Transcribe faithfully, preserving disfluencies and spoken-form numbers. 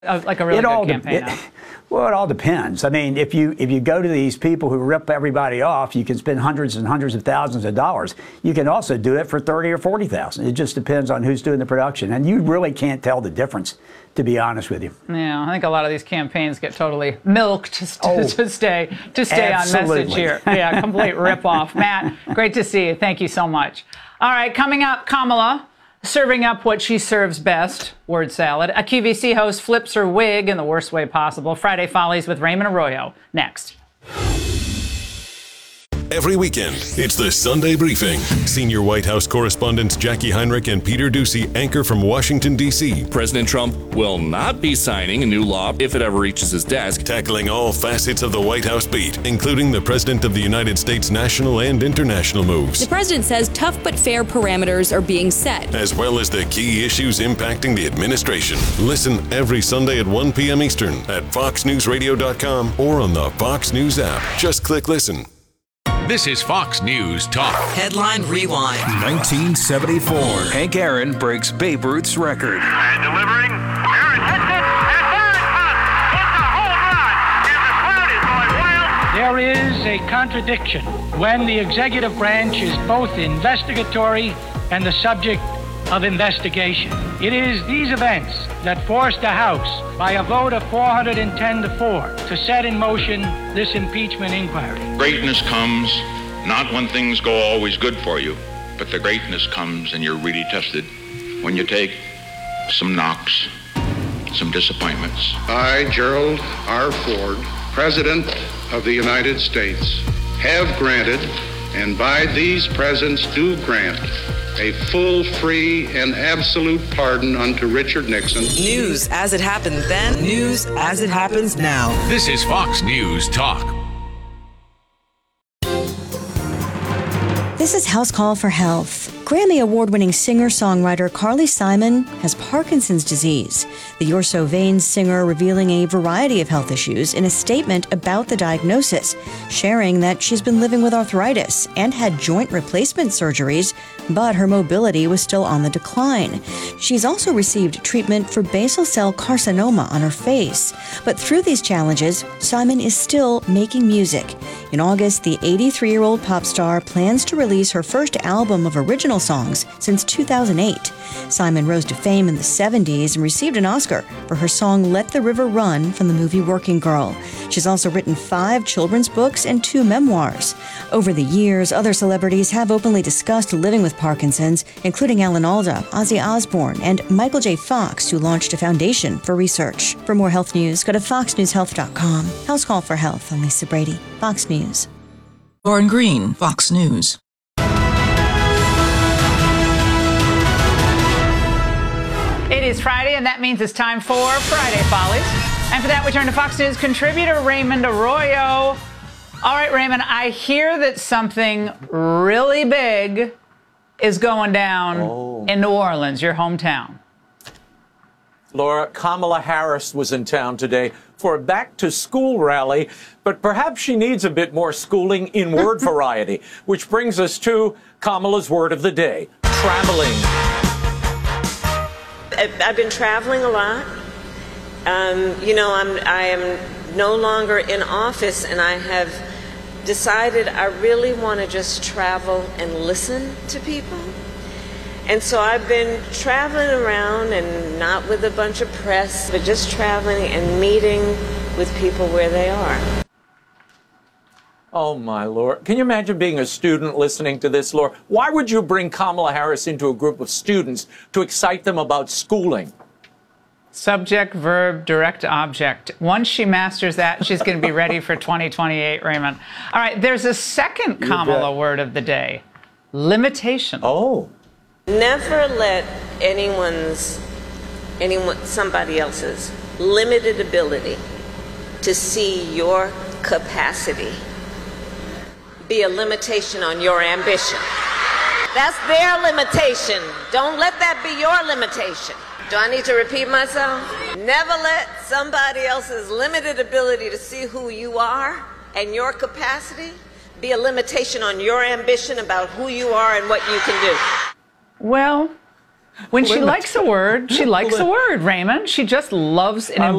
Uh, like a really it good all campaign. De- it, well, it all depends. I mean, if you if you go to these people who rip everybody off, you can spend hundreds and hundreds of thousands of dollars. You can also do it for thirty or forty thousand. It just depends on who's doing the production, and you really can't tell the difference, to be honest with you. Yeah, I think a lot of these campaigns get totally milked to, oh, to stay to stay absolutely. on message here. Yeah, complete ripoff. Matt, great to see you. Thank you so much. All right, coming up, Kamala. Serving up what she serves best, word salad. A Q V C host flips her wig in the worst way possible. Friday Follies with Raymond Arroyo. Next. Every weekend, it's the Sunday Briefing. Senior White House correspondents Jackie Heinrich and Peter Doocy anchor from Washington, D C President Trump will not be signing a new law if it ever reaches his desk. Tackling all facets of the White House beat, including the President of the United States national and international moves. The president says tough but fair parameters are being set, as well as the key issues impacting the administration. Listen every Sunday at one p.m. Eastern at fox news radio dot com or on the Fox News app. Just click listen. This is Fox News Talk. Headline Rewind. nineteen seventy-four. Hank Aaron breaks Babe Ruth's record. And delivering. Aaron hits it. And there it comes. It's a home run. And the crowd is going wild. There is a contradiction when the executive branch is both investigatory and the subject of investigation. It is these events that forced the House, by a vote of four hundred ten to four, to set in motion this impeachment inquiry. Greatness comes not when things go always good for you, but the greatness comes and you're really tested when you take some knocks, some disappointments. I, Gerald R. Ford, President of the United States, have granted, and by these presents do grant, a full, free, and absolute pardon unto Richard Nixon. News as it happened then, news as it happens now. This is Fox News Talk. This is House Call for Health. Grammy Award-winning singer-songwriter Carly Simon has Parkinson's disease. The You're So Vain singer revealing a variety of health issues in a statement about the diagnosis, sharing that she's been living with arthritis and had joint replacement surgeries, but her mobility was still on the decline. She's also received treatment for basal cell carcinoma on her face. But through these challenges, Simon is still making music. In August, the eighty-three-year-old pop star plans to release her first album of original songs since two thousand eight. Simon rose to fame in the seventies and received an Oscar for her song Let the River Run from the movie Working Girl. She's also written five children's books and two memoirs. Over the years, other celebrities have openly discussed living with Parkinson's, including Alan Alda, Ozzy Osbourne, and Michael J. Fox, who launched a foundation for research. For more health news, go to fox news health dot com. House Call for Health. I'm Lisa Brady, Fox News. Lauren Green, Fox News. It is Friday, and that means it's time for Friday Follies. And for that, we turn to Fox News contributor Raymond Arroyo. All right, Raymond, I hear that something really big is going down oh. in New Orleans, your hometown. Laura, Kamala Harris was in town today for a back-to-school rally, but perhaps she needs a bit more schooling in word variety, which brings us to Kamala's word of the day, traveling. I've been traveling a lot. Um, you know, I'm, I am no longer in office, and I have decided I really want to just travel and listen to people. And so I've been traveling around, and not with a bunch of press, but just traveling and meeting with people where they are. Oh, my Lord. Can you imagine being a student listening to this, Laura? Why would you bring Kamala Harris into a group of students to excite them about schooling? Subject, verb, direct object. Once she masters that, she's going to be ready for twenty twenty-eight, Raymond. All right, there's a second Kamala word of the day, limitation. Oh. Never let anyone's, anyone, somebody else's limited ability to see your capacity be a limitation on your ambition. That's their limitation. Don't let that be your limitation. Do I need to repeat myself? Never let somebody else's limited ability to see who you are and your capacity be a limitation on your ambition about who you are and what you can do. Well, When she Limit. likes a word, she likes a Limit. word, Raymond. She just loves an I